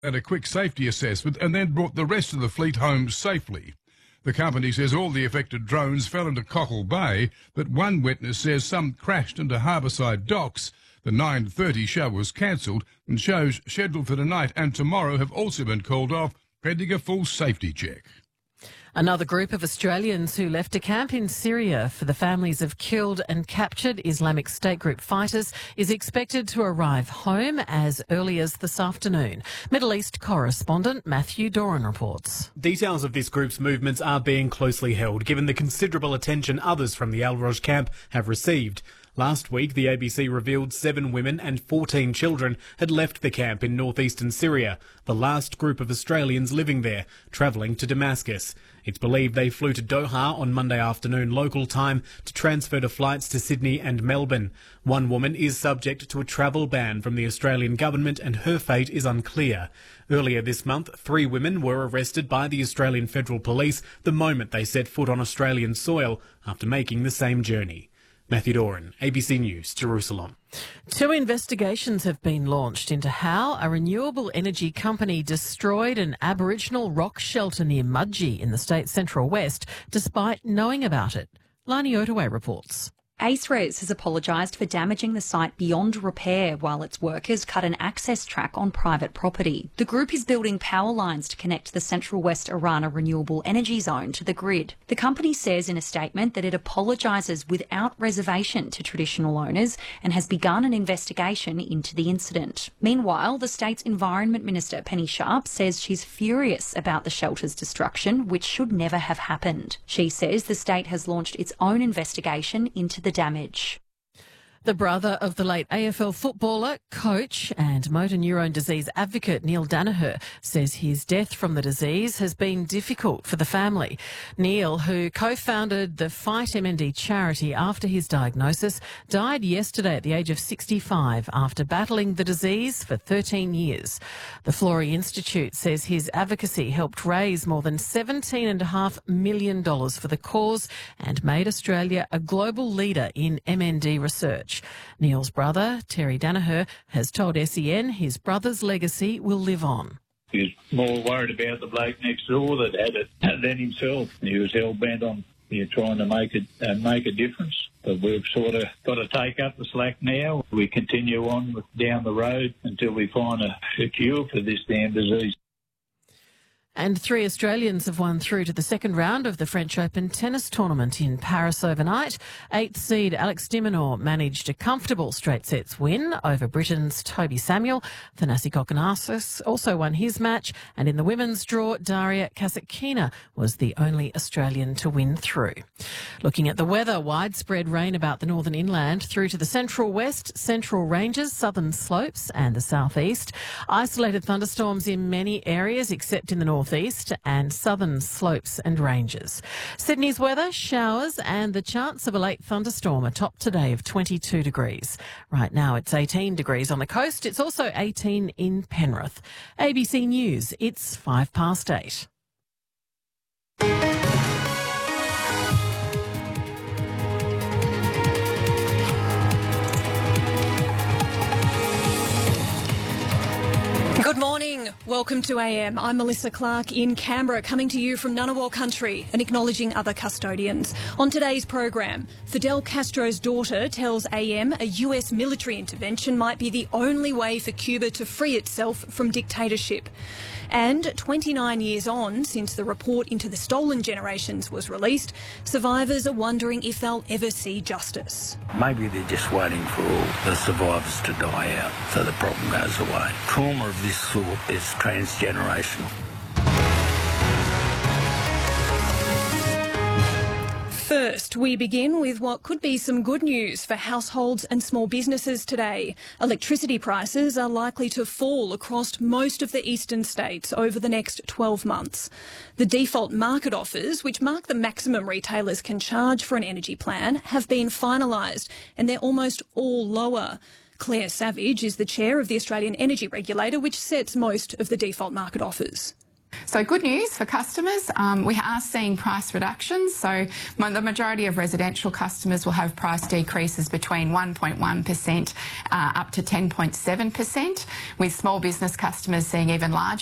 and a quick safety assessment and then brought the rest of the fleet home safely. The company says all the affected drones fell into Cockle Bay, but one witness says some crashed into Harbourside Docks. The 9:30 show was cancelled and shows scheduled for tonight and tomorrow have also been called off, pending a full safety check. Another group of Australians who left a camp in Syria for the families of killed and captured Islamic State group fighters is expected to arrive home as early as this afternoon. Middle East correspondent Matthew Doran reports. Details of this group's movements are being closely held, given the considerable attention others from the Al-Roj camp have received. Last week, the ABC revealed 7 women and 14 children had left the camp in northeastern Syria, the last group of Australians living there, travelling to Damascus. It's believed they flew to Doha on Monday afternoon local time to transfer to flights to Sydney and Melbourne. One woman is subject to a travel ban from the Australian government and her fate is unclear. Earlier this month, 3 women were arrested by the Australian Federal Police the moment they set foot on Australian soil after making the same journey. Matthew Doran, ABC News, Jerusalem. 2 investigations have been launched into how a renewable energy company destroyed an Aboriginal rock shelter near Mudgee in the state's central west, despite knowing about it. Lani Otaway reports. ACERES has apologised for damaging the site beyond repair while its workers cut an access track on private property. The group is building power lines to connect the Central West Orana Renewable Energy Zone to the grid. The company says in a statement that it apologises without reservation to traditional owners and has begun an investigation into the incident. Meanwhile, the state's Environment Minister, Penny Sharp, says she's furious about the shelter's destruction, which should never have happened. She says the state has launched its own investigation into the damage. The brother of the late AFL footballer, coach and motor neurone disease advocate Neil Danaher says his death from the disease has been difficult for the family. Neil, who co-founded the Fight MND charity after his diagnosis, died yesterday at the age of 65 after battling the disease for 13 years. The Florey Institute says his advocacy helped raise more than $17.5 million for the cause and made Australia a global leader in MND research. Neil's brother, Terry Danaher, has told SEN his brother's legacy will live on. He was more worried about the bloke next door that had it than himself. He was hell-bent on trying to make a difference. But we've sort of got to take up the slack now. We continue on down the road until we find a cure for this damn disease. And 3 Australians have won through to the second round of the French Open tennis tournament in Paris overnight. 8th seed Alex de Minaur managed a comfortable straight sets win over Britain's Toby Samuel. Thanasi Kokkinakis also won his match. And in the women's draw, Daria Kasatkina was the only Australian to win through. Looking at the weather, widespread rain about the northern inland through to the central west, central ranges, southern slopes and the southeast. Isolated thunderstorms in many areas except in the northeast and southern slopes and ranges. Sydney's weather, showers and the chance of a late thunderstorm, a top today of 22 degrees. Right now it's 18 degrees on the coast. It's also 18 in Penrith. ABC News, it's 8:05. Good morning. Welcome to AM. I'm Melissa Clark in Canberra, coming to you from Ngunnawal country and acknowledging other custodians. On today's program, Fidel Castro's daughter tells AM a US military intervention might be the only way for Cuba to free itself from dictatorship. And 29 years on since the report into the stolen generations was released, survivors are wondering if they'll ever see justice. Maybe they're just waiting for all the survivors to die out so the problem goes away. Trauma of this sort is transgenerational. First, we begin with what could be some good news for households and small businesses today. Electricity prices are likely to fall across most of the eastern states over the next 12 months. The default market offers, which mark the maximum retailers can charge for an energy plan, have been finalised and they're almost all lower. Claire Savage is the chair of the Australian Energy Regulator, which sets most of the default market offers. So good news for customers. We are seeing price reductions. So the majority of residential customers will have price decreases between 1.1% up to 10.7%, with small business customers seeing even larger